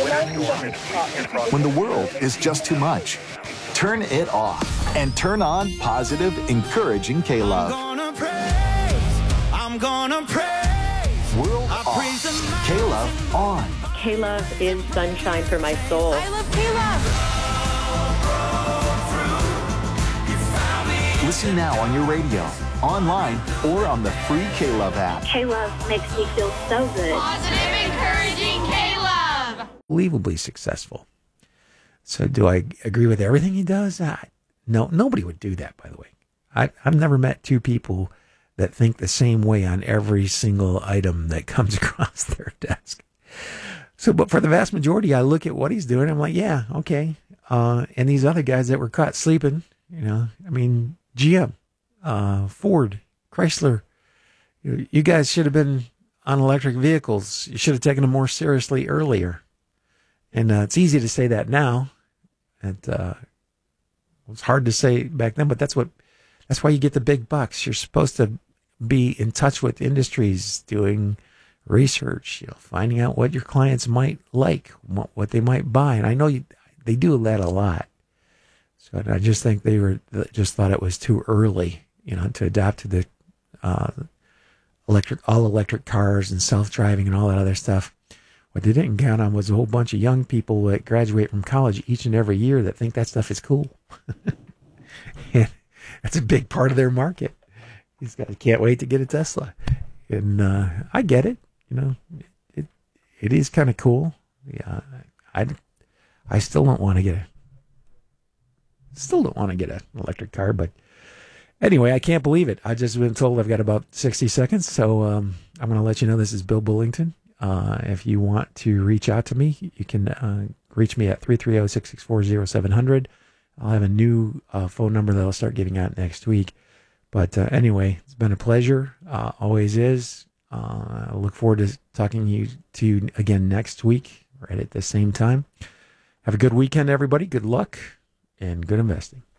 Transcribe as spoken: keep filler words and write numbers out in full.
When the world is just too much, turn it off and turn on positive, encouraging K-Love. I'm gonna praise, I'm gonna praise. World off, K-Love on. K-Love is sunshine for my soul. I love K-Love. Listen now on your radio, online, or on the free K-Love app. K-Love makes me feel so good. Positive, encouraging K-Love. Unbelievably successful. So do I agree with everything he does? I, no, nobody would do that, by the way. I, I've never met two people that think the same way on every single item that comes across their desk. So, but for the vast majority, I look at what he's doing. I'm like, yeah, okay. Uh, and these other guys that were caught sleeping, you know, I mean, G M, uh, Ford, Chrysler, you, you guys should have been on electric vehicles. You should have taken them more seriously earlier. And uh, it's easy to say that now. And uh, it's hard to say back then, but that's what that's why you get the big bucks. You're supposed to be in touch with industries, doing research, you know, finding out what your clients might like, what, what they might buy. And I know you, they do that a lot. So I just think they were just thought it was too early, you know, to adapt to the uh, electric, all electric cars and self-driving and all that other stuff. What they didn't count on was a whole bunch of young people that graduate from college each and every year that think that stuff is cool. And that's a big part of their market. These guys can't wait to get a Tesla. And uh, I get it. You know, it it is kind of cool. Yeah, I, I still don't want to get a still don't want to get an electric car, but anyway, I can't believe it. I just been told I've got about sixty seconds, so um, I'm going to let you know this is Bill Bullington. Uh, if you want to reach out to me, you can uh, reach me at three three zero, six six four, zero seven zero zero. I'll have a new uh, phone number that I'll start giving out next week. But uh, anyway, it's been a pleasure. Uh, always is. Uh, I look forward to talking to you, to you again next week, right at the same time. Have a good weekend, everybody. Good luck and good investing.